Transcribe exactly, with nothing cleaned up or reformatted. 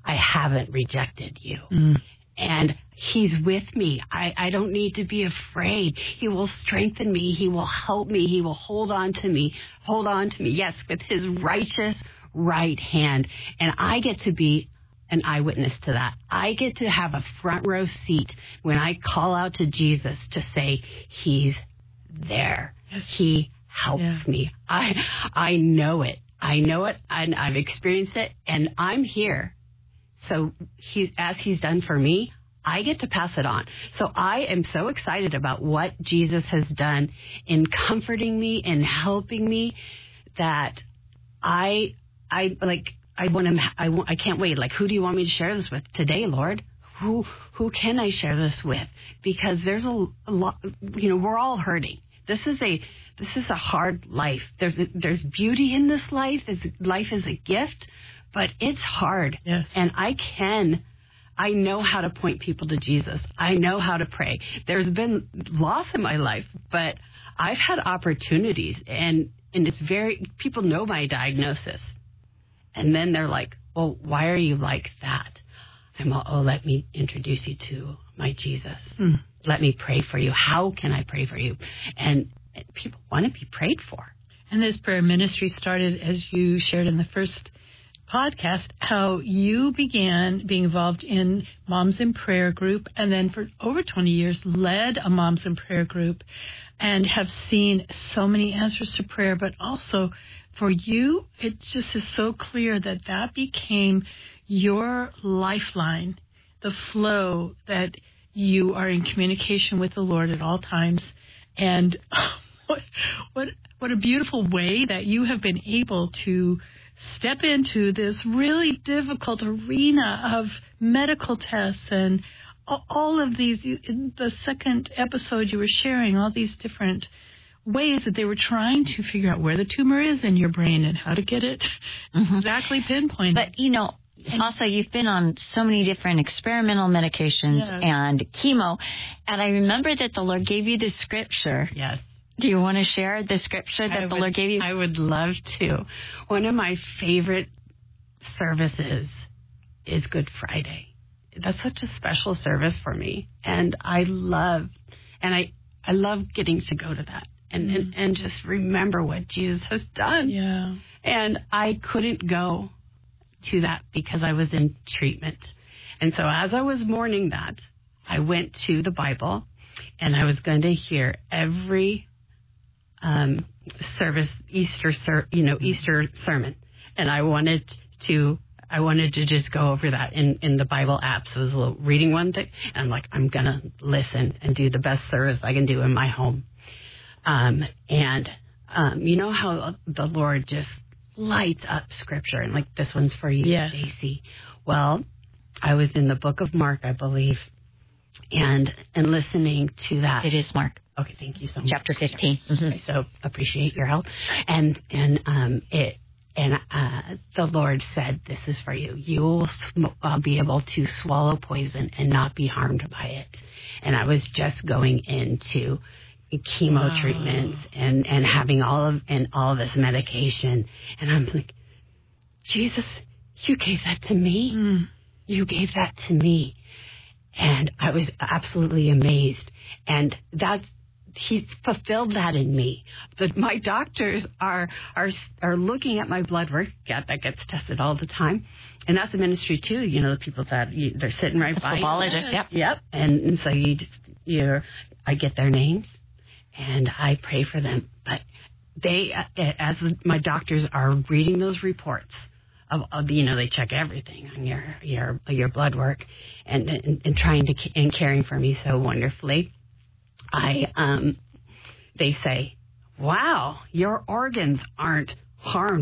I haven't rejected you. Mm. And he's with me. I, I don't need to be afraid. He will strengthen me. He will help me. He will hold on to me, hold on to me. Yes, with his righteous right hand. And I get to be an eyewitness to that. I get to have a front row seat when I call out to Jesus to say, he's there. Yes. He helps yeah. me. I I know it. I know it, and I've experienced it, and I'm here. So he, as he's done for me, I get to pass it on. So I am so excited about what Jesus has done in comforting me and helping me that I, I like, I want to, I, I can't wait. Like, who do you want me to share this with today, Lord? Who, who can I share this with? Because there's a, a lot, you know, we're all hurting. This is a, this is a hard life. There's, a, there's beauty in this life. Is life is a gift. But it's hard. Yes. And I can, I know how to point people to Jesus. I know how to pray. There's been loss in my life, but I've had opportunities. And, and it's very, people know my diagnosis. And then they're like, well, why are you like that? I'm all, oh, let me introduce you to my Jesus. Mm. Let me pray for you. How can I pray for you? And, and people want to be prayed for. And this prayer ministry started, as you shared in the first podcast, how you began being involved in Moms in Prayer group, and then for over twenty years led a Moms in Prayer group, and have seen so many answers to prayer. But also for you, it just is so clear that that became your lifeline, the flow that you are in communication with the Lord at all times. And what what what a beautiful way that you have been able to step into this really difficult arena of medical tests and all of these. In the second episode you were sharing all these different ways that they were trying to figure out where the tumor is in your brain and how to get it mm-hmm. exactly pinpointed. But, you know, also you've been on so many different experimental medications yes. and chemo, and I remember that the Lord gave you the scripture. Yes. Do you want to share the scripture that I the would, Lord gave you? I would love to. One of my favorite services is Good Friday. That's such a special service for me. And I love, and I, I love getting to go to that and, mm. and, and just remember what Jesus has done. Yeah. And I couldn't go to that because I was in treatment. And so as I was mourning that, I went to the Bible and I was going to hear every Um, service, Easter, ser- you know, Easter sermon, and I wanted to, I wanted to just go over that in, in the Bible app. So I was a little reading one thing, and I'm like, I'm gonna listen and do the best service I can do in my home. Um, and um, you know how the Lord just lights up Scripture, and like this one's for you, yes. Stacy. Well, I was in the book of Mark, I believe, and and listening to that. It is Mark. Okay, thank you so much. Chapter fifteen. Mm-hmm. Okay, so appreciate your help. And and um it and uh, the Lord said, "This is for you. You will sm- uh, be able to swallow poison and not be harmed by it." And I was just going into chemo wow. treatments and, and having all of and all of this medication, and I'm like, Jesus, you gave that to me. Mm. You gave that to me, and I was absolutely amazed. And that's. He fulfilled that in me. But my doctors are are are looking at my blood work. Yeah, that gets tested all the time, and that's a ministry too. You know, the people that you, they're sitting right by. Pathologist, yep, yep. And, and so you just you, I get their names, and I pray for them. But they, as my doctors are reading those reports of, of you know, they check everything on your your your blood work, and and, and trying to and caring for me so wonderfully. I, um, they say, wow, your organs aren't harmed